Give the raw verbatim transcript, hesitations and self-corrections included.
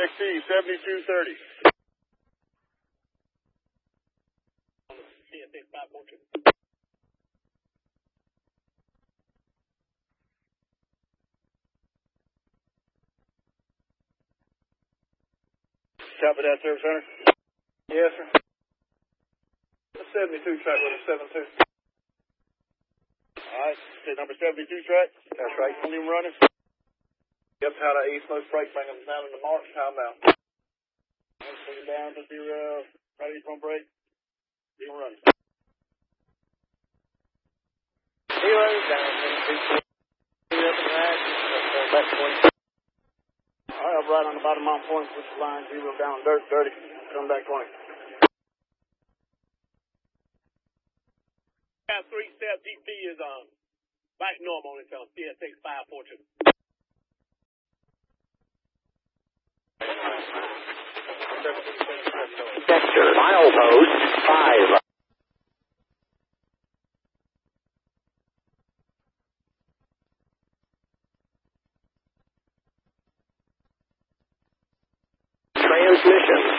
X T, seventy-two thirty. C S X five four two. Copy that, Service Center. Yes, sir. The seventy-two track with a seven two. Alright, okay, number seventy-two track. That's right. Volume running. Yep, how that East Most Freight bring them down in the march, time out. Put it down to your, uh, ready from break. Zero running. Zero, down, seventy-two. Zero up and right. Back point. Alright, up right on the bottom on point, switch the line, zero down, dirt, thirty. Come back twenty. Three step D P is um back normal on its own. C S X five four two. Sector milepost five. Transmission